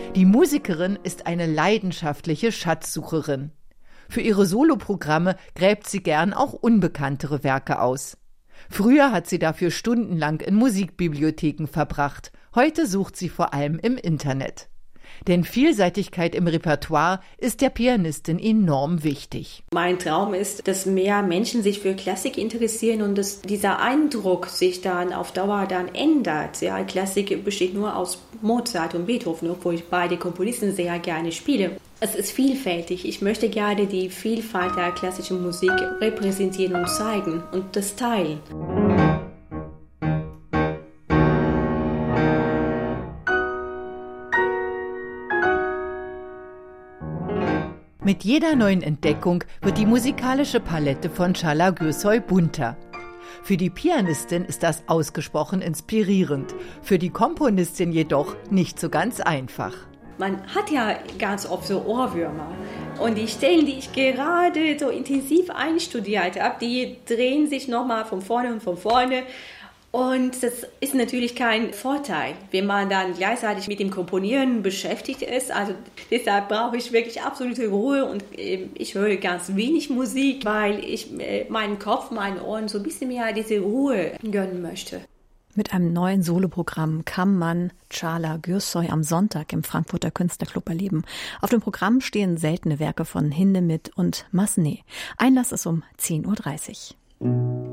Die Musikerin ist eine leidenschaftliche Schatzsucherin. Für ihre Soloprogramme gräbt sie gern auch unbekanntere Werke aus. Früher hat sie dafür stundenlang in Musikbibliotheken verbracht. Heute sucht sie vor allem im Internet. Denn Vielseitigkeit im Repertoire ist der Pianistin enorm wichtig. Mein Traum ist, dass mehr Menschen sich für Klassik interessieren und dass dieser Eindruck sich dann auf Dauer dann ändert. Ja, Klassik besteht nur aus Mozart und Beethoven, obwohl ich beide Komponisten sehr gerne spiele. Es ist vielfältig. Ich möchte gerne die Vielfalt der klassischen Musik repräsentieren und zeigen und das teilen. Mit jeder neuen Entdeckung wird die musikalische Palette von Çağla Gürsoy bunter. Für die Pianistin ist das ausgesprochen inspirierend, für die Komponistin jedoch nicht so ganz einfach. Man hat ja ganz oft so Ohrwürmer und die Stellen, die ich gerade so intensiv einstudiert habe, die drehen sich nochmal von vorne und von vorne. Und das ist natürlich kein Vorteil, wenn man dann gleichzeitig mit dem Komponieren beschäftigt ist. Also deshalb brauche ich wirklich absolute Ruhe und ich höre ganz wenig Musik, weil ich meinen Kopf, meinen Ohren so ein bisschen mehr diese Ruhe gönnen möchte. Mit einem neuen Soloprogramm kann man Çağla Gürsoy am Sonntag im Frankfurter Künstlerclub erleben. Auf dem Programm stehen seltene Werke von Hindemith und Massenet. Einlass ist um 10:30 Uhr.